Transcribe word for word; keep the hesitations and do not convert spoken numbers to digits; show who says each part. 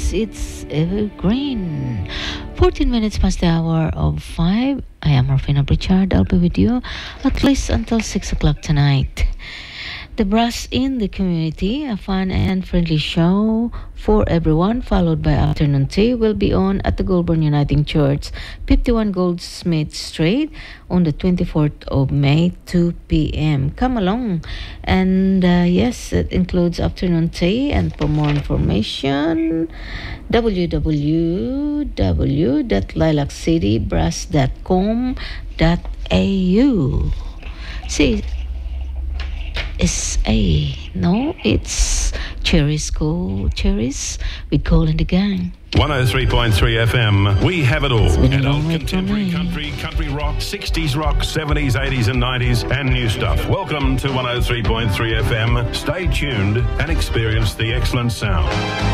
Speaker 1: because it's evergreen. fourteen minutes past the hour of five. I am Rufina Pritchard. I'll be with you at least until six o'clock tonight. The Brass in the Community, a fun and friendly show for everyone, followed by afternoon tea, will be on at the Goulburn Uniting Church, fifty-one Goldsmith Street, on the twenty-fourth of May, two p.m. Come along. And uh, yes, it includes afternoon tea. And for more information, w w w dot lilac city brass dot com dot a u. See, S A. No, it's Cherries Go Cherries with Cole and the Gang.
Speaker 2: one oh three point three F M. We have it all.
Speaker 1: been a
Speaker 2: Adult,
Speaker 1: long way
Speaker 2: contemporary,
Speaker 1: for me.
Speaker 2: country, country rock, sixties rock, seventies, eighties and nineties, and new stuff. Welcome to one oh three point three F M. Stay tuned and experience the excellent sound.